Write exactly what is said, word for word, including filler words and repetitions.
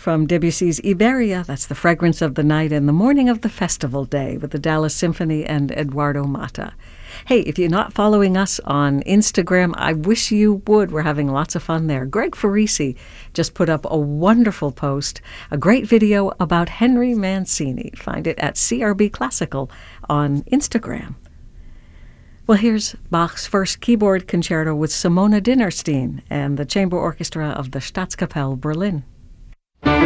From Debussy's Iberia, that's the fragrance of the night and the morning of the festival day with the Dallas Symphony and Eduardo Mata. Hey, if you're not following us on Instagram, I wish you would. We're having lots of fun there. Greg Farisi just put up a wonderful post, a great video about Henry Mancini. Find it at C R B Classical on Instagram. Well, here's Bach's first keyboard concerto with Simona Dinnerstein and the Chamber Orchestra of the Staatskapelle Berlin.